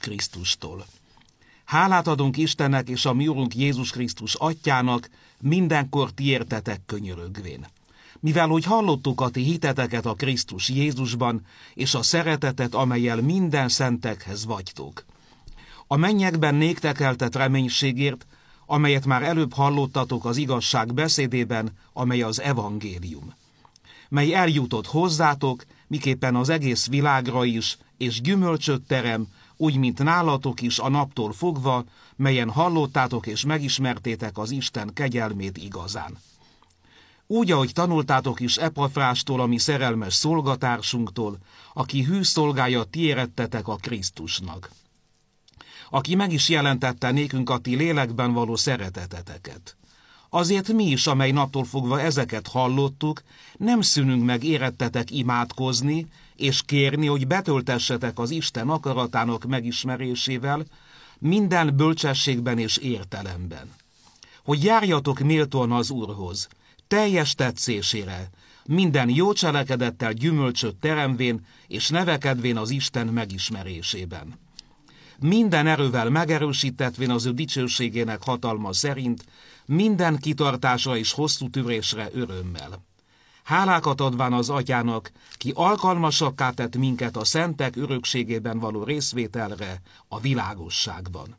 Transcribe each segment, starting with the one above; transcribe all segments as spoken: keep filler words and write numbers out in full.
Krisztustól. Hálát adunk Istennek és a mi Urunk Jézus Krisztus Atyának, mindenkor ti értetek könyörögvén. Mivel hogy hallottuk a ti hiteteket a Krisztus Jézusban, és a szeretetet, amellyel minden szentekhez vagytok. A mennyekben néktek eltett reménységért, amelyet már előbb hallottatok az igazság beszédében, amely az evangélium, mely eljutott hozzátok, miképpen az egész világra is, és gyümölcsöt terem, úgy, mint nálatok is a naptól fogva, melyen hallottátok és megismertétek az Isten kegyelmét igazán. Úgy, ahogy tanultátok is Epafrástól, a mi szerelmes szolgatársunktól, aki hű szolgája ti érettetek a Krisztusnak, aki meg is jelentette nékünk a ti lélekben való szereteteteket. Azért mi is, amely naptól fogva ezeket hallottuk, nem szűnünk meg érettetek imádkozni, és kérni, hogy betöltessetek az Isten akaratának megismerésével, minden bölcsességben és értelemben. Hogy járjatok méltóan az Úrhoz, teljes tetszésére, minden jó cselekedettel gyümölcsöt teremvén, és nevekedvén az Isten megismerésében. Minden erővel megerősítetvén az ő dicsőségének hatalma szerint, minden kitartásra és hosszú tűrésre örömmel. Hálákat adván az Atyának, ki alkalmasakká tett minket a szentek örökségében való részvételre a világosságban.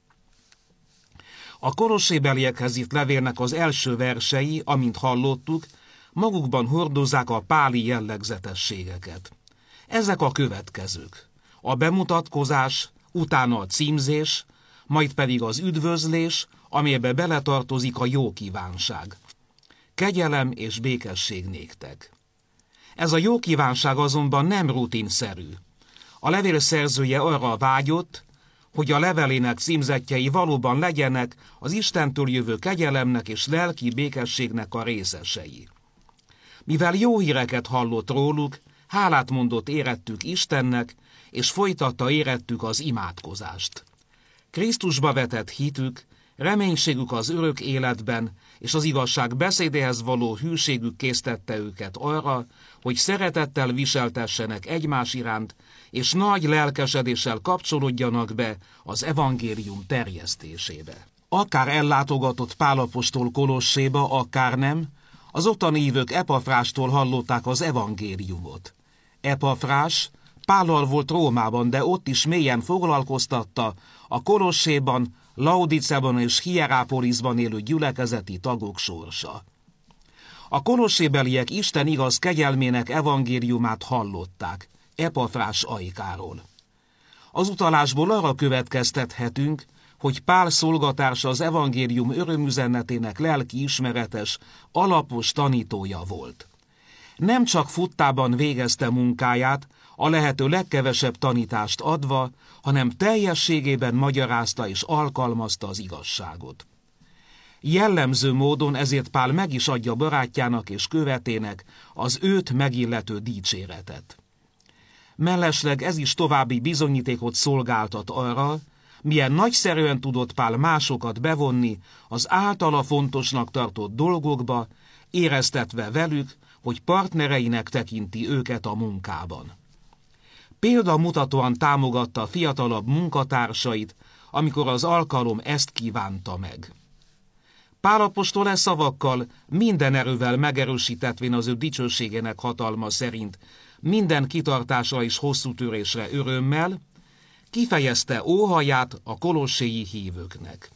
A kolossébeliekhez írt levélnek az első versei, amint hallottuk, magukban hordozzák a páli jellegzetességeket. Ezek a következők: a bemutatkozás, utána a címzés, majd pedig az üdvözlés, amelybe beletartozik a jó kívánság. Kegyelem és békesség néktek. Ez a jó kívánság azonban nem rutinszerű. A levél szerzője arra vágyott, hogy a levelének címzettjei valóban legyenek az Istentől jövő kegyelemnek és lelki békességnek a részesei. Mivel jó híreket hallott róluk, hálát mondott érettük Istennek, és folytatta érettük az imádkozást. Krisztusba vetett hitük, reménységük az örök életben, és az igazság beszédéhez való hűségük késztette őket arra, hogy szeretettel viseltessenek egymás iránt, és nagy lelkesedéssel kapcsolódjanak be az evangélium terjesztésébe. Akár ellátogatott Pál apostol Kolosséba, akár nem, az ottani hívők Epafrástól hallották az evangéliumot. Epafrás Pállal volt Rómában, de ott is mélyen foglalkoztatta a Kolosséban, Laodicában és Hierápolisban élő gyülekezeti tagok sorsa. A kolossébeliek Isten igaz kegyelmének evangéliumát hallották, Epafrás ajkáról. Az utalásból arra következtethetünk, hogy Pál szolgatársa az evangélium örömüzenetének lelki ismeretes, alapos tanítója volt. Nem csak futtában végezte munkáját, a lehető legkevesebb tanítást adva, hanem teljességében magyarázta és alkalmazta az igazságot. Jellemző módon ezért Pál meg is adja barátjának és követének az őt megillető dicséretet. Mellesleg ez is további bizonyítékot szolgáltat arra, milyen nagyszerűen tudott Pál másokat bevonni az általa fontosnak tartott dolgokba, éreztetve velük, hogy partnereinek tekinti őket a munkában. Példamutatóan támogatta a fiatalabb munkatársait, amikor az alkalom ezt kívánta meg. Pál apostol e szavakkal minden erővel megerősítetvén az ő dicsőségének hatalma szerint minden kitartásra és hosszú törésre örömmel, kifejezte óhaját a kolosséi hívőknek.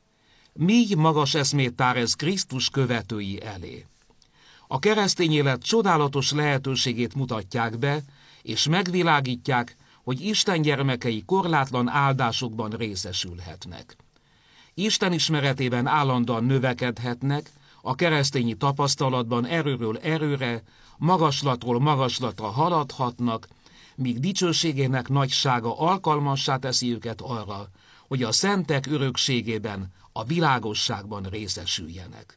Míg magas eszmét tár ez Krisztus követői elé. A keresztény élet csodálatos lehetőségét mutatják be, és megvilágítják, hogy Isten gyermekei korlátlan áldásokban részesülhetnek. Isten ismeretében állandóan növekedhetnek, a keresztényi tapasztalatban erőről erőre, magaslatról magaslatra haladhatnak, míg dicsőségének nagysága alkalmassá teszi őket arra, hogy a szentek örökségében, a világosságban részesüljenek.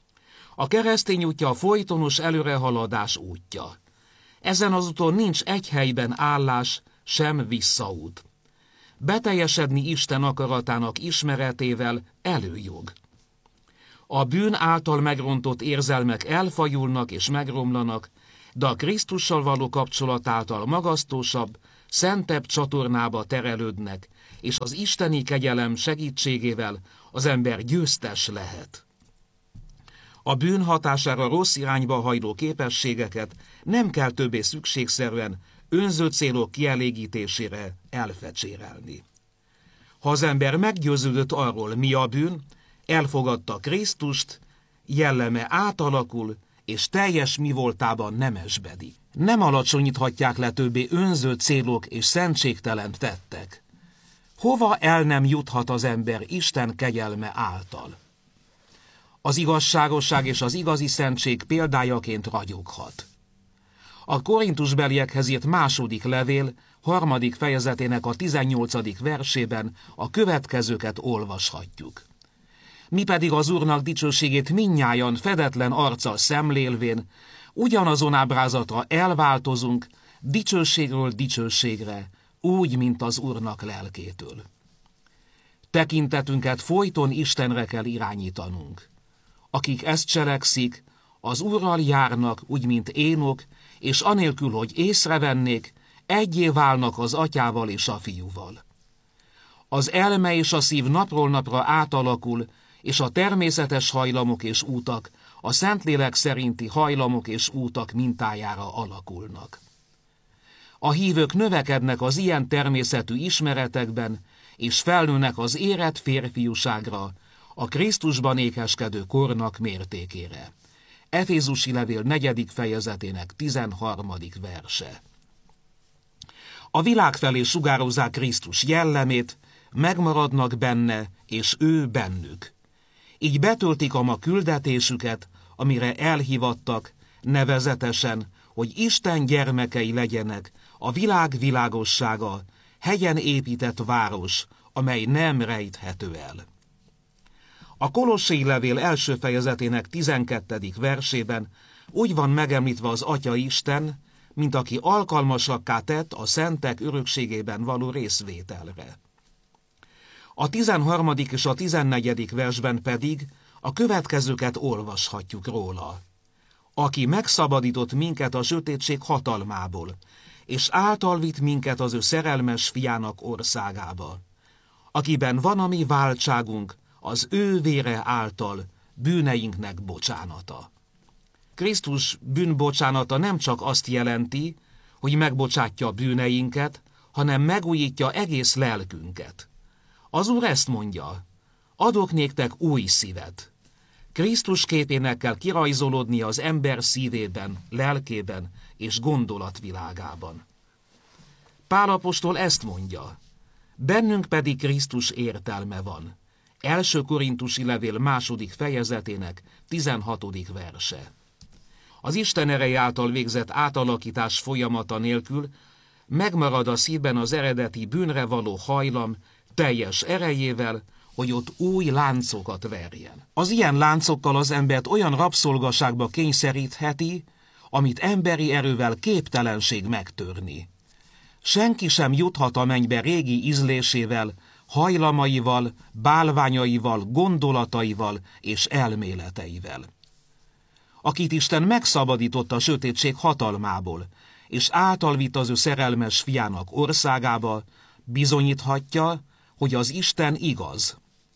A keresztény útja a folytonos előrehaladás útja. Ezen az úton nincs egy helyben állás, sem visszaút. Beteljesedni Isten akaratának ismeretével előjog. A bűn által megrontott érzelmek elfajulnak és megromlanak, de a Krisztussal való kapcsolat által magasztosabb, szentebb csatornába terelődnek, és az isteni kegyelem segítségével az ember győztes lehet. A bűn hatására rossz irányba hajló képességeket nem kell többé szükségszerűen önző célok kielégítésére elfecsérelni. Ha az ember meggyőződött arról, mi a bűn, elfogadta Krisztust, jelleme átalakul, és teljes mi voltában nemesbedik. Nem alacsonyíthatják le többé önző célok és szentségtelen tettek. Hova el nem juthat az ember Isten kegyelme által? Az igazságosság és az igazi szentség példájaként ragyoghat. A korintusbeliekhez írt második levél, harmadik fejezetének a tizennyolcadik versében a következőket olvashatjuk. Mi pedig az Úrnak dicsőségét mindnyájan fedetlen arccal szemlélvén, ugyanazon ábrázatra elváltozunk, dicsőségről dicsőségre, úgy, mint az Úrnak lelkétől. Tekintetünket folyton Istenre kell irányítanunk. Akik ezt cselekszik, az Úrral járnak, úgy, mint Énok, és anélkül, hogy észrevennék, egyé válnak az atyával és a fiúval. Az elme és a szív napról napra átalakul, és a természetes hajlamok és útak a Szentlélek szerinti hajlamok és útak mintájára alakulnak. A hívők növekednek az ilyen természetű ismeretekben, és felnőnek az érett férfiúságra, a Krisztusban ékeskedő kornak mértékére. Efézusi levél negyedik fejezetének tizenharmadik verse. A világ felé sugározzák Krisztus jellemét, megmaradnak benne, és ő bennük. Így betöltik a ma küldetésüket, amire elhívattak, nevezetesen, hogy Isten gyermekei legyenek, a világ világossága, hegyen épített város, amely nem rejthető el. A Kolossé levél első fejezetének tizenkettedik versében úgy van megemlítve az Atya Isten, mint aki alkalmasakká tett a szentek örökségében való részvételre. A tizenharmadik és a tizennegyedik versben pedig a következőket olvashatjuk róla. Aki megszabadított minket a sötétség hatalmából, és által vitt minket az ő szerelmes fiának országába, akiben van a mi váltságunk, az ő vére által bűneinknek bocsánata. Krisztus bűnbocsánata nem csak azt jelenti, hogy megbocsátja a bűneinket, hanem megújítja egész lelkünket. Az Úr ezt mondja, adok néktek új szívet. Krisztus képének kell kirajzolódnia az ember szívében, lelkében és gondolatvilágában. Pál apostol ezt mondja, bennünk pedig Krisztus értelme van. Első korintusi levél második fejezetének tizenhatodik verse. Az Isten ereje által végzett átalakítás folyamata nélkül megmarad a szívben az eredeti bűnre való hajlam teljes erejével, hogy ott új láncokat verjen. Az ilyen láncokkal az embert olyan rabszolgaságba kényszerítheti, amit emberi erővel képtelenség megtörni. Senki sem juthat a mennybe régi ízlésével, hajlamaival, bálványaival, gondolataival és elméleteivel. Akit Isten megszabadított a sötétség hatalmából, és általvitt az ő szerelmes fiának országába, bizonyíthatja, hogy az Isten igaz.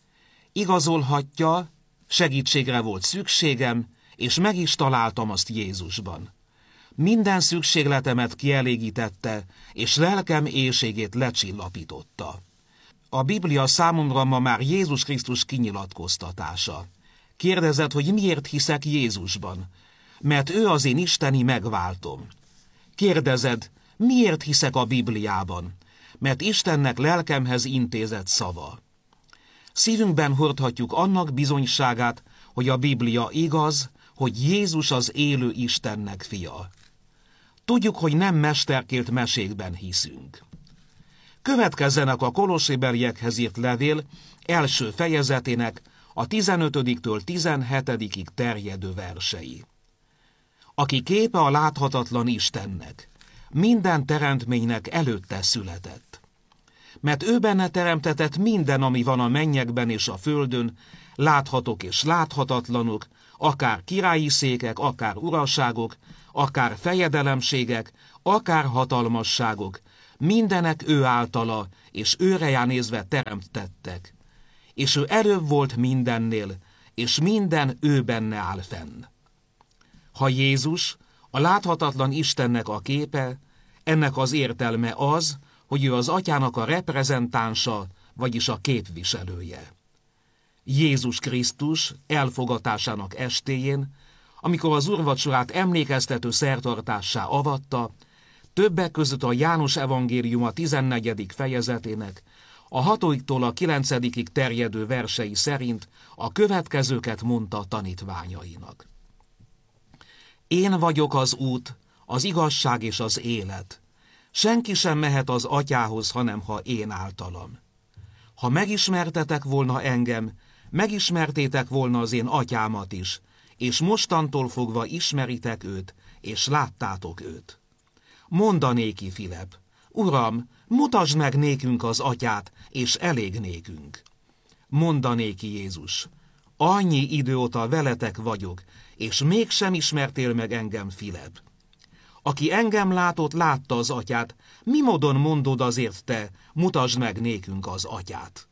Igazolhatja, segítségre volt szükségem, és meg is találtam azt Jézusban. Minden szükségletemet kielégítette, és lelkem éhségét lecsillapította. A Biblia számomra ma már Jézus Krisztus kinyilatkoztatása. Kérdezed, hogy miért hiszek Jézusban? Mert ő az én isteni megváltom. Kérdezed, miért hiszek a Bibliában? Mert Istennek lelkemhez intézett szava. Szívünkben hordhatjuk annak bizonyságát, hogy a Biblia igaz, hogy Jézus az élő Istennek fia. Tudjuk, hogy nem mesterkélt mesékben hiszünk. Következzenek a kolossébeliekhez írt levél első fejezetének a tizenötödiktől tizenhetedikig terjedő versei. Aki képe a láthatatlan Istennek, minden teremtménynek előtte született. Mert ő benne teremtetett minden, ami van a mennyekben és a földön, láthatók és láthatatlanok, akár királyi székek, akár uraságok, akár fejedelemségek, akár hatalmasságok, mindenek ő általa, és őre nézve teremtettek, és ő előbb volt mindennél, és minden ő benne áll fenn. Ha Jézus a láthatatlan Istennek a képe, ennek az értelme az, hogy ő az Atyának a reprezentánsa, vagyis a képviselője. Jézus Krisztus elfogatásának estéjén, amikor az úrvacsorát emlékeztető szertartássá avatta, többek között a János evangéliuma tizennegyedik fejezetének a hatodiktól a kilencedikig terjedő versei szerint a következőket mondta tanítványainak. Én vagyok az út, az igazság és az élet. Senki sem mehet az Atyához, hanem ha én általam. Ha megismertetek volna engem, megismertétek volna az én Atyámat is, és mostantól fogva ismeritek őt, és láttátok őt. Mondanéki Filip: Uram, mutasd meg nékünk az Atyát, és elég nékünk. Mondanéki Jézus: Annyi idő óta veletek vagyok, és mégsem ismertél meg engem, Filip. Aki engem látott, látta az Atyát, mi módon mondod azért te, mutasd meg nékünk az Atyát?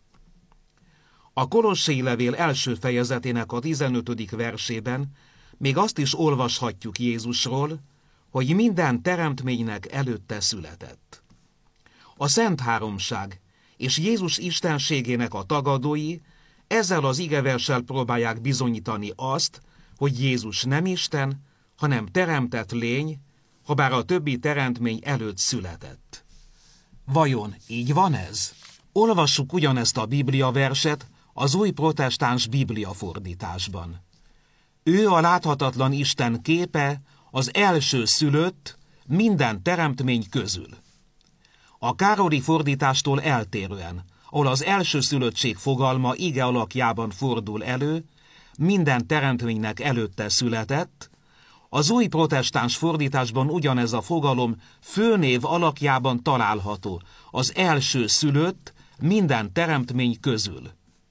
A Kolossé levél első fejezetének a tizenötödik versében még azt is olvashatjuk Jézusról, hogy minden teremtménynek előtte született. A Szent Háromság és Jézus istenségének a tagadói ezzel az igeverssel próbálják bizonyítani azt, hogy Jézus nem Isten, hanem teremtett lény, habár a többi teremtmény előtt született. Vajon így van ez? Olvassuk ugyanezt a Biblia verset az új protestáns Biblia fordításban. Ő a láthatatlan Isten képe, az első szülött minden teremtmény közül. A Károli fordítástól eltérően, ahol az elsőszülöttség fogalma ige alakjában fordul elő, minden teremtménynek előtte született, az új protestáns fordításban ugyanez a fogalom főnév alakjában található, az első szülött minden teremtmény közül.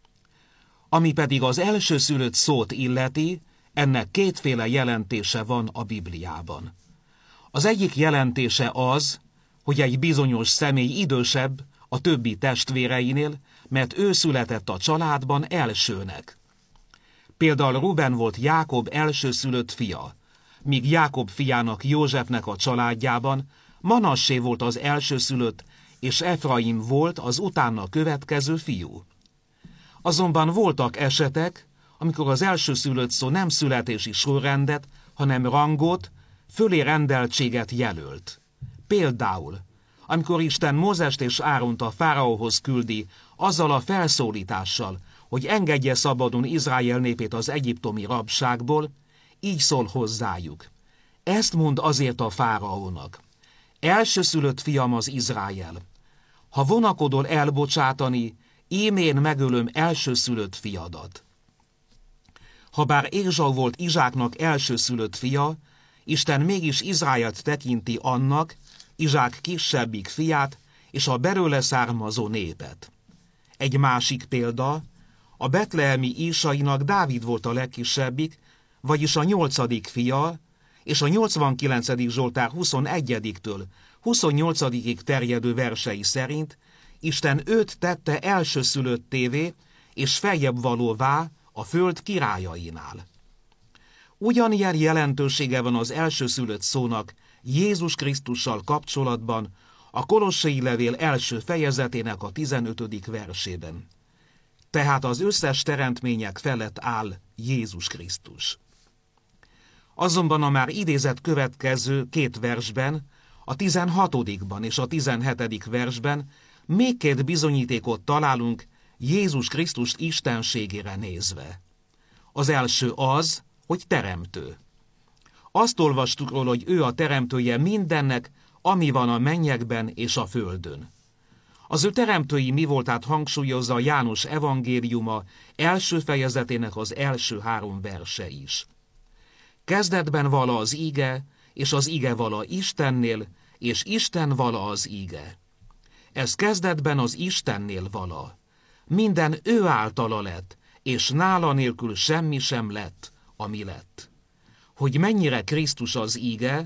Ami pedig az elsőszülött szót illeti, ennek kétféle jelentése van a Bibliában. Az egyik jelentése az, hogy egy bizonyos személy idősebb a többi testvéreinél, mert ő született a családban elsőnek. Például Ruben volt Jákob elsőszülött fia, míg Jákob fiának, Józsefnek a családjában Manassé volt az elsőszülött, és Efraim volt az utána következő fiú. Azonban voltak esetek, amikor az elsőszülött szó nem születési sorrendet, hanem rangot, fölé rendeltséget jelölt. Például, amikor Isten Mózest és Áront a fáraóhoz küldi, azzal a felszólítással, hogy engedje szabadon Izrael népét az egyiptomi rabságból, így szól hozzájuk: Ezt mond azért a fáraónak: Elsőszülött fiam az Izrael. Ha vonakodol elbocsátani, ímén megölöm elsőszülött fiadat. Habár Ézsau volt Izsáknak elsőszülött fia, Isten mégis Izraelt tekinti annak, Izsák kisebbik fiát, és a belőle származó népet. Egy másik példa, a betlehemi Ísainak Dávid volt a legkisebbik, vagyis a nyolcadik fia, és a nyolcvankilencedik Zsoltár huszonegyediktől huszonnyolcadikig terjedő versei szerint Isten őt tette elsőszülöttévé és feljebb valóvá a föld királyainál. Ugyanilyen jelentősége van az elsőszülött szónak Jézus Krisztussal kapcsolatban a Kolossé levél első fejezetének a tizenötödik versében. Tehát az összes teremtmények felett áll Jézus Krisztus. Azonban a már idézett következő két versben, a tizenhatodikban és a tizenhetedik versben még két bizonyítékot találunk Jézus Krisztus istenségére nézve. Az első az, hogy teremtő. Azt olvastuk róla, hogy ő a teremtője mindennek, ami van a mennyekben és a földön. Az ő teremtői mi voltát hangsúlyozza a János evangéliuma első fejezetének az első három verse is. Kezdetben vala az íge, és az íge vala Istennél, és Isten vala az íge. Ez kezdetben az Istennél vala. Minden ő általa lett, és nála nélkül semmi sem lett, ami lett. Hogy mennyire Krisztus az íge,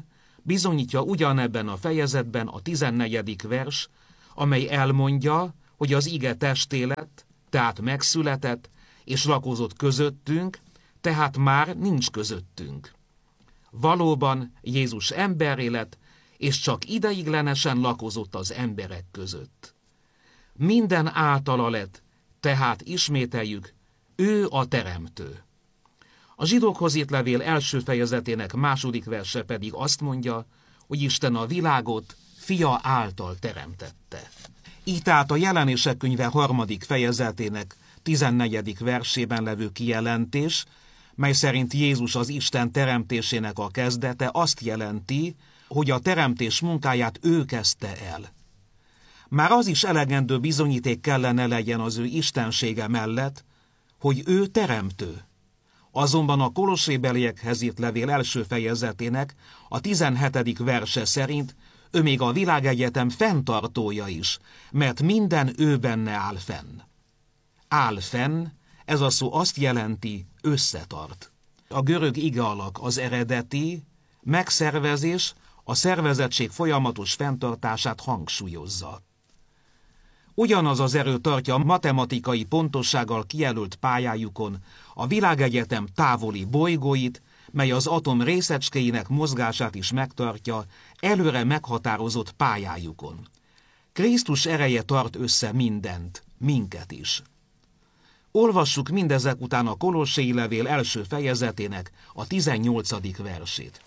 bizonyítja ugyanebben a fejezetben a tizennegyedik vers, amely elmondja, hogy az ige testé lett, tehát megszületett, és lakozott közöttünk, tehát már nincs közöttünk. Valóban Jézus emberré lett, és csak ideiglenesen lakozott az emberek között. Minden általa lett, tehát ismételjük, ő a teremtő. A zsidókhoz írt levél első fejezetének második verse pedig azt mondja, hogy Isten a világot fia által teremtette. Így tehát a Jelenések könyve harmadik fejezetének tizennegyedik versében levő kijelentés, mely szerint Jézus az Isten teremtésének a kezdete, azt jelenti, hogy a teremtés munkáját ő kezdte el. Már az is elegendő bizonyíték kellene legyen az ő istensége mellett, hogy ő teremtő. Azonban a Kolossébeliekhez írt levél első fejezetének a tizenhetedik verse szerint ő még a világegyetem fenntartója is, mert minden ő benne áll fenn. Áll fenn, ez a szó azt jelenti, összetart. A görög ige alak az eredeti, megszervezés, a szervezettség folyamatos fenntartását hangsúlyozza. Ugyanaz az erő tartja a matematikai pontossággal kijelölt pályájukon a világegyetem távoli bolygóit, mely az atom részecskéinek mozgását is megtartja előre meghatározott pályájukon. Krisztus ereje tart össze mindent, minket is. Olvassuk mindezek után a Kolossé levél első fejezetének a tizennyolcadik versét.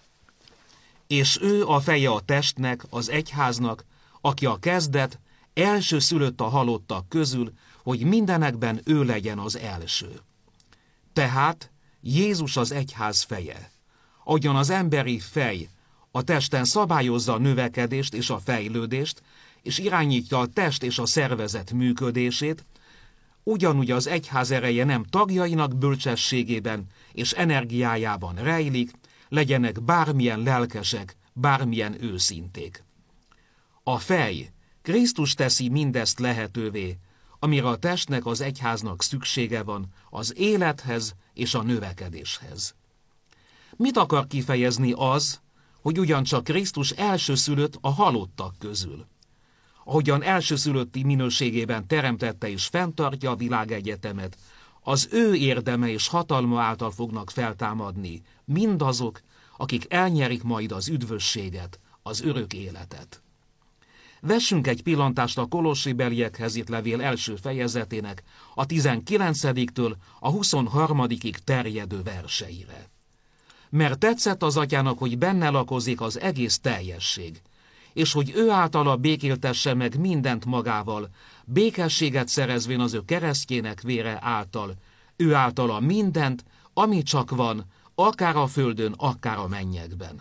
És ő a feje a testnek, az egyháznak, aki a kezdet, első szülött a halottak közül, hogy mindenekben ő legyen az első. Tehát Jézus az egyház feje. Ahogyan az emberi fej a testen szabályozza a növekedést és a fejlődést, és irányítja a test és a szervezet működését, ugyanúgy az egyház ereje nem tagjainak bölcsességében és energiájában rejlik, legyenek bármilyen lelkesek, bármilyen őszinték. A fej, Krisztus teszi mindezt lehetővé, amire a testnek, az egyháznak szüksége van az élethez és a növekedéshez. Mit akar kifejezni az, hogy ugyancsak Krisztus elsőszülött a halottak közül? Ahogyan elsőszülötti minőségében teremtette és fenntartja a világegyetemet, az ő érdeme és hatalma által fognak feltámadni mindazok, akik elnyerik majd az üdvösséget, az örök életet. Vessünk egy pillantást a Kolossébeliekhez írt levél első fejezetének a tizenkilencediktől a huszonharmadikig terjedő verseire. Mert tetszett az atyának, hogy benne lakozik az egész teljesség, és hogy ő általa békéltesse meg mindent magával, békességet szerezvén az ő keresztjének vére által, ő általa mindent, ami csak van, akár a földön, akár a mennyekben.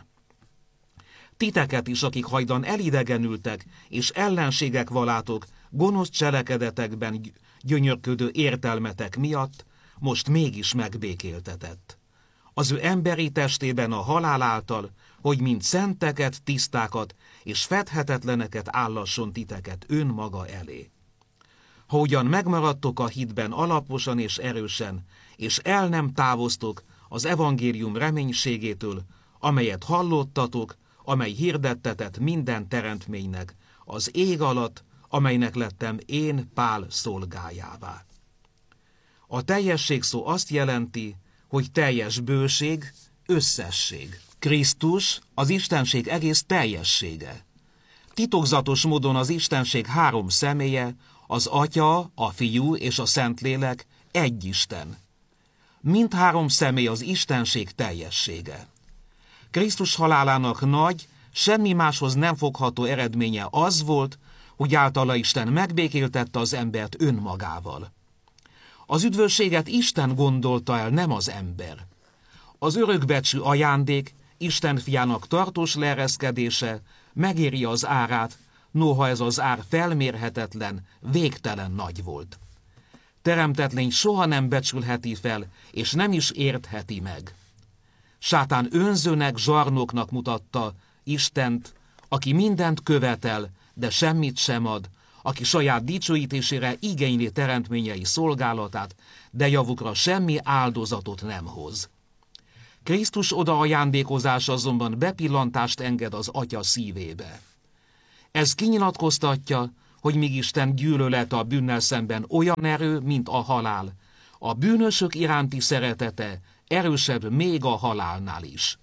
Titeket is, akik hajdan elidegenültek, és ellenségek valátok, gonosz cselekedetekben gyönyörködő értelmetek miatt, most mégis megbékéltetett. Az ő emberi testében a halál által, hogy mint szenteket, tisztákat és fedhetetleneket állasson titeket önmaga elé. Ha ugyan megmaradtok a hitben alaposan és erősen, és el nem távoztok az evangélium reménységétől, amelyet hallottatok, amely hirdettetett minden teremtménynek, az ég alatt, amelynek lettem én Pál szolgájává. A teljesség szó azt jelenti, hogy teljes bőség, összesség. Krisztus az Istenség egész teljessége. Titokzatos módon az Istenség három személye, az Atya, a Fiú és a Szentlélek egy Isten. Mindhárom személy az Istenség teljessége. Krisztus halálának nagy, semmi máshoz nem fogható eredménye az volt, hogy általa Isten megbékéltette az embert önmagával. Az üdvösséget Isten gondolta el, nem az ember. Az örökbecsű ajándék, Isten fiának tartós leereszkedése megéri az árát, noha ez az ár felmérhetetlen, végtelen nagy volt. Teremtetlény soha nem becsülheti fel, és nem is értheti meg. Sátán önzőnek, zsarnoknak mutatta Istent, aki mindent követel, de semmit sem ad, aki saját dicsőítésére igényli teremtményei szolgálatát, de javukra semmi áldozatot nem hoz. Krisztus oda ajándékozása azonban bepillantást enged az Atya szívébe. Ez kinyilatkoztatja, hogy míg Isten gyűlölete a bűnnel szemben olyan erő, mint a halál, a bűnösök iránti szeretete erősebb még a halálnál is.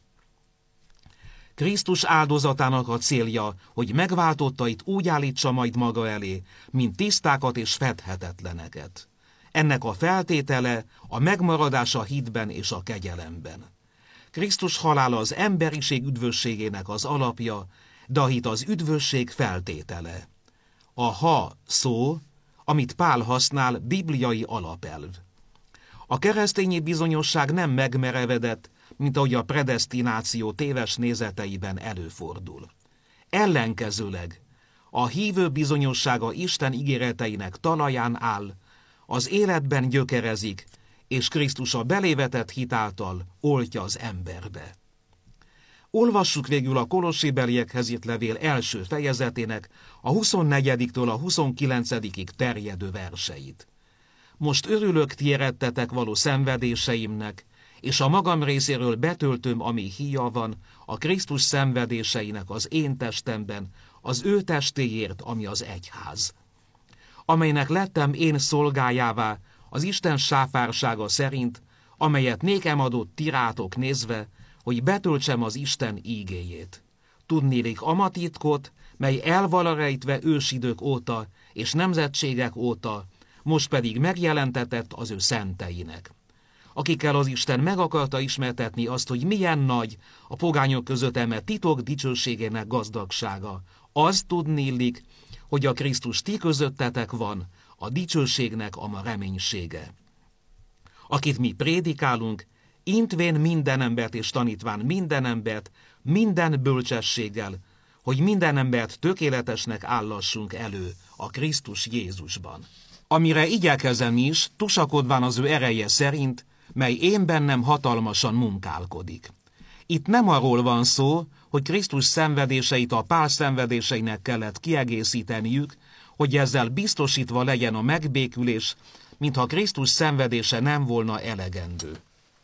Krisztus áldozatának a célja, hogy megváltottait úgy állítsa majd maga elé, mint tisztákat és fedhetetleneket. Ennek a feltétele a megmaradás a hitben és a kegyelemben. Krisztus halála az emberiség üdvösségének az alapja, de a hit az üdvösség feltétele. A ha szó, amit Pál használ, bibliai alapelv. A keresztényi bizonyosság nem megmerevedett, mint ahogy a predesztináció téves nézeteiben előfordul. Ellenkezőleg, a hívő bizonyossága Isten ígéreteinek talaján áll, az életben gyökerezik, és Krisztus a belévetett hit által oltja az emberbe. Olvassuk végül a Kolossébeliekhez írt levél első fejezetének a huszonnegyediktől a huszonkilencedikig terjedő verseit. Most örülök ti érettetek való szenvedéseimnek, és a magam részéről betöltöm, ami híja van, a Krisztus szenvedéseinek az én testemben, az ő testéért, ami az egyház. Amelynek lettem én szolgájává, az Isten sáfársága szerint, amelyet nékem adott tirátok nézve, hogy betöltsem az Isten ígéjét. Tudnélik amatitkot, mely el van rejtve ősidők óta, és nemzetségek óta, most pedig megjelentetett az ő szenteinek, akikkel az Isten meg akarta ismertetni azt, hogy milyen nagy a pogányok között eme titok dicsőségének gazdagsága. Az tudnélik, hogy a Krisztus ti közöttetek van, a dicsőségnek a ma reménysége. Akit mi prédikálunk, intvén minden embert és tanítván minden embert, minden bölcsességgel, hogy minden embert tökéletesnek állassunk elő a Krisztus Jézusban. Amire igyekezem is, tusakodván az ő ereje szerint, mely én bennem hatalmasan munkálkodik. Itt nem arról van szó, hogy Krisztus szenvedéseit a Pál szenvedéseinek kellett kiegészíteniük, hogy ezzel biztosítva legyen a megbékülés, mintha Krisztus szenvedése nem volna elegendő.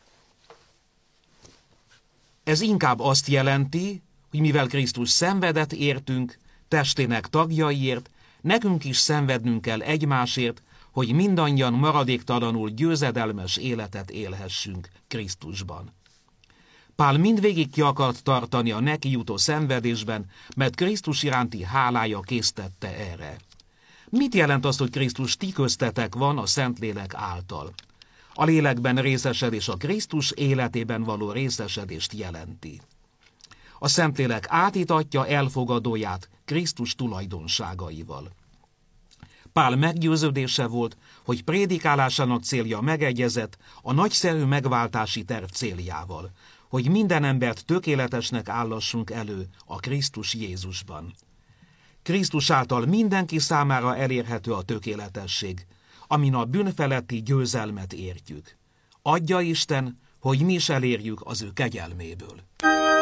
Ez inkább azt jelenti, hogy mivel Krisztus szenvedett értünk, testének tagjaiért, nekünk is szenvednünk kell egymásért, hogy mindannyian maradéktalanul győzedelmes életet élhessünk Krisztusban. Pál mindvégig ki akart tartani a neki jutó szenvedésben, mert Krisztus iránti hálája késztette erre. Mit jelent az, hogy Krisztus ti köztetek van a Szentlélek által? A lélekben részesedés a Krisztus életében való részesedést jelenti. A Szentlélek átítatja elfogadóját Krisztus tulajdonságaival. Pál meggyőződése volt, hogy prédikálásának célja megegyezett a nagyszerű megváltási terv céljával, hogy minden embert tökéletesnek állassunk elő a Krisztus Jézusban. Krisztus által mindenki számára elérhető a tökéletesség, amin a bűnfeletti győzelmet értjük. Adja Isten, hogy mi is elérjük az ő kegyelméből.